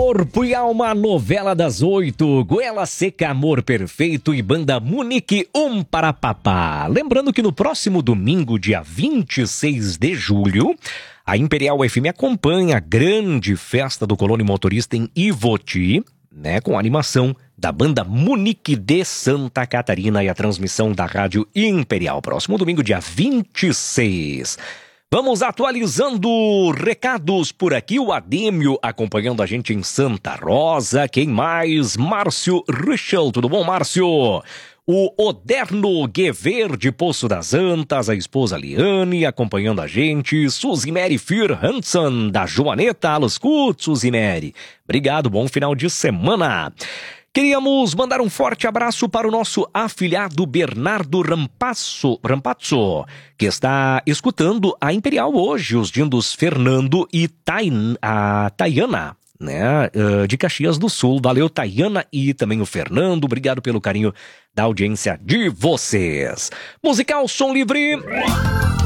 Corpo e Alma, novela das 8, Goela Seca, Amor Perfeito e Banda Munique, para papá. Lembrando que no próximo domingo, dia 26 de julho, a Imperial FM acompanha a grande festa do Colônia Motorista em Ivoti, né, com a animação da Banda Munique de Santa Catarina e a transmissão da Rádio Imperial. Próximo domingo, dia 26. Vamos atualizando recados por aqui. O Adêmio acompanhando a gente em Santa Rosa. Quem mais? Márcio Richel. Tudo bom, Márcio? O Oderno Guever de Poço das Antas, a esposa Liane acompanhando a gente. Suzy Mary Fir Hansen da Joaneta. Aluscut, Suzy Mary. Obrigado, bom final de semana. Queríamos mandar um forte abraço para o nosso afilhado Bernardo Rampazzo, que está escutando a Imperial hoje, os dindos Fernando e Tayana, né, de Caxias do Sul. Valeu, Tayana, e também o Fernando. Obrigado pelo carinho da audiência de vocês. Musical Som Livre.